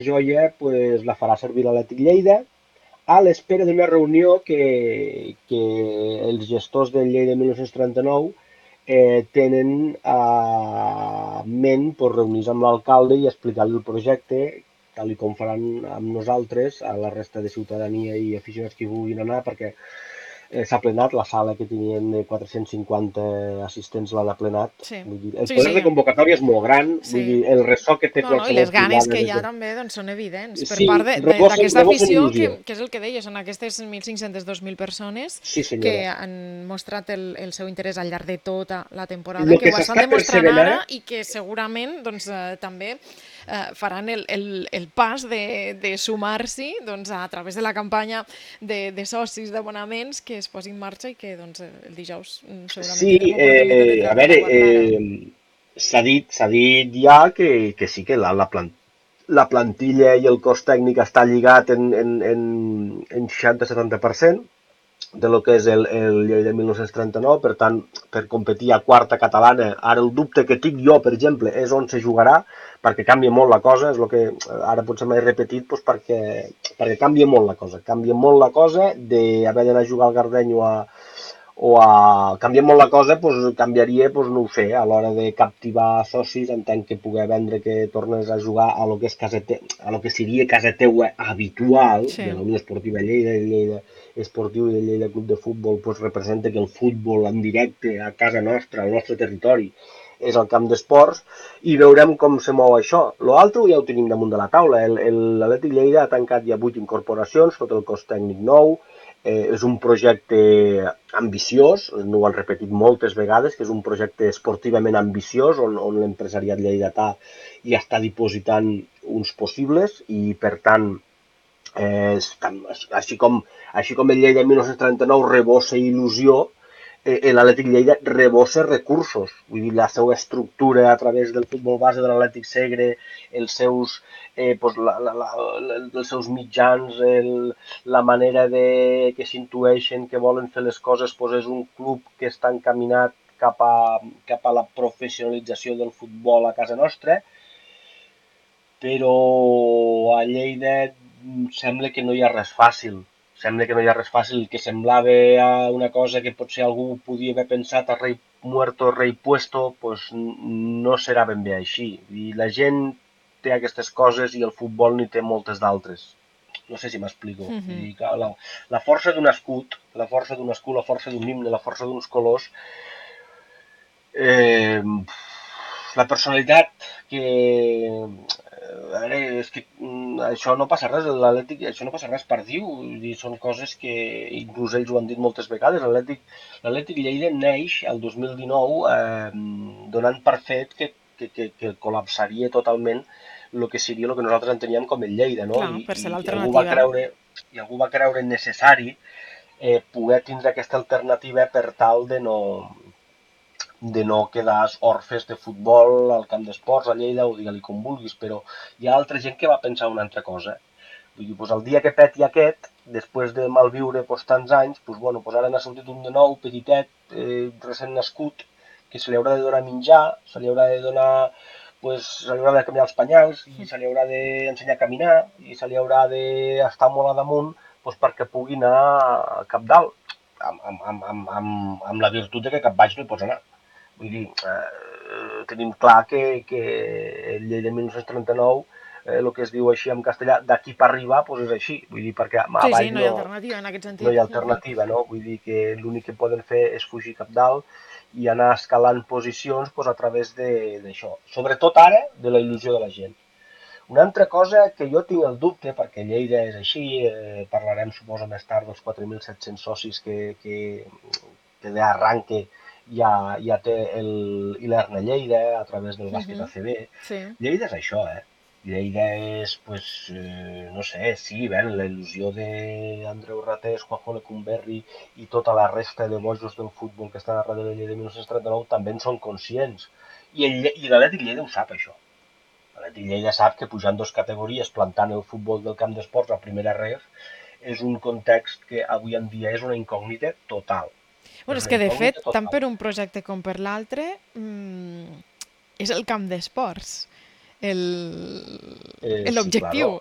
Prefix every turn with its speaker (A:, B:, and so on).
A: joia pues, la farà servir l'Atlètic Lleida a l'espera d'una reunió que els gestors del Lleida 1939 tenen a ment pues, reunir-se amb l'alcalde i explicar-li el projecte, tal com faran amb nosaltres, a la resta de ciutadania i aficionats que hi vulguin anar, perquè s'ha plenat, la sala que tenien de 450 assistents l'han aplenat.
B: Sí,
A: Vull dir, el
B: sí,
A: poder
B: sí,
A: de convocatòria és molt gran, vull dir,
B: sí.
A: el ressò que té
B: No, no, i
A: qualsevol
B: les ganes
A: trobada
B: que hi
A: des
B: ha
A: de...
B: també doncs, són evidents per
A: Sí,
B: part d'aquesta
A: rebossen
B: afició,
A: il·lusió.
B: que és el que deia, són aquestes 1.500-2.000 persones
A: Sí,
B: que
A: senyora.
B: han mostrat el seu interès al llarg de tota la temporada,
A: El
B: que
A: que
B: ho estan
A: s'està
B: demostrant
A: percebent
B: ara
A: ara,
B: i que segurament doncs, també faran el pas de sumar-s'hi doncs, a través de la campanya de socis, d'abonaments, que es posi en marxa i que doncs, el dijous segurament
A: sí,
B: tindrem oportunitat de
A: a
B: treure-la
A: veure,
B: a parlar.
A: s'ha dit ja que sí que la plantilla i el cos tècnic està lligat en 60-70% de lo que és el Lleida 1939, per tant, per competir a quarta catalana, ara el dubte que tinc jo, per exemple, és on se jugarà, perquè canvia molt la cosa, és el que ara potser m'he repetit, doncs perquè canvia molt la cosa, canvia molt la cosa d'haver d'anar a jugar al Gardeny canvia molt la cosa, doncs canviaria, doncs no ho sé, a l'hora de captivar socis, entenc que poder vendre que tornes a jugar a lo que és a lo que seria casa teua habitual de la
B: Sí.
A: Unió Esportiva Lleida, de Lleida Esportiu i de Lleida Club de Futbol, doncs representa que el futbol en directe a casa nostra, al nostre territori, és el camp d'esports, i veurem com se mou això. L'altre ja ho tenim damunt de la taula. L'Atlètic Lleida ha tancat ja 8 incorporacions, tot el cos tècnic nou, és un projecte ambiciós, no ho han repetit moltes vegades, que és un projecte esportivament ambiciós on l'empresariat lleidatà hi està dipositant uns possibles i per tant així com el Lleida 1939 rebossa il·lusió, l'Atlètic Lleida rebossa recursos, vull dir, la seva estructura a través del futbol base de l'Atlètic Segre, els seus mitjans, la manera que s'intueixen que volen fer les coses, doncs és un club que està encaminat cap a la professionalització del futbol a casa nostra, però a Lleida sembla que no hi ha res fàcil. Sembla que no hi ha res fàcil, que semblava una cosa que potser algú podia haver pensat a rei muerto, rei puesto, pues no serà ben bé així. I la gent té aquestes coses i el futbol n'hi té moltes d'altres. No sé si m'explico. Vull dir que la força d'un escut, la força d'un escut, la força d'un himne, la força d'uns colors, eh, la personalitat que a veure, és que això no passa res, l'Atlètic, això no passa res per dir són coses que inclús ells ho han dit moltes vegades, l'Atlètic Lleida neix el 2019 donant per fet que col·lapsaria totalment el que seria el que nosaltres enteníem com el Lleida, no?
B: Clar,
A: I,
B: per
A: i,
B: ser
A: i algú va
B: l'alternativa.
A: creure necessari poder tindre aquesta alternativa per tal de no quedar orfes de futbol al camp d'esports, a Lleida, o digue-li com vulguis, però hi ha altra gent que va pensar una altra cosa. Vull dir, doncs el dia que peti aquest, després de malviure doncs, tants anys, doncs, bueno, doncs ara n'ha sortit un de nou, petitet, recent nascut, que se li haurà de donar menjar, se li haurà de donar pues, se li haurà de canviar els penyals i se li haurà d'ensenyar a caminar i se li haurà d'estar molt a damunt pues, perquè pugui anar a cap dalt amb la virtut de que cap baix no hi pots anar. Vull dir, tenim clar que el Lleida 1939, el que es diu així en castellà, d'aquí per arribar, doncs és així. Vull dir, perquè
B: Sí, sí,
A: avall
B: no hi ha alternativa en aquest
A: no hi
B: sentit.
A: ha alternativa, no? Vull dir que l'únic que poden fer és fugir cap dalt i anar escalant posicions doncs, a través d'això. Sobretot ara, de la il·lusió de la gent. Una altra cosa que jo tinc el dubte, perquè Lleida és així, parlarem suposo més tard dels 4.700 socis que d'arranque ja té l'Ilerna Lleida a través del bàsquet ACB.
B: Sí.
A: Lleida és això, eh? Lleida és, pues, no sé, sí, bé, la il·lusió d'Andreu Ratés, Juanjo Lecumberri i tota la resta de bojos del futbol que estan darrere de Lleida 1939 també en són conscients. I l'Atlètic Lleida ho sap, això. L'Atlètic Lleida sap que pujant dos categories, plantant el futbol del camp d'esports a primera ref, és un context que avui en dia és una incògnita total.
B: Bueno,
A: És
B: és
A: una
B: que de fet,
A: incògnita
B: tant
A: total.
B: per un projecte com per l'altre, és el camp d'esports. el-
A: Sí,
B: l'objectiu.
A: claro.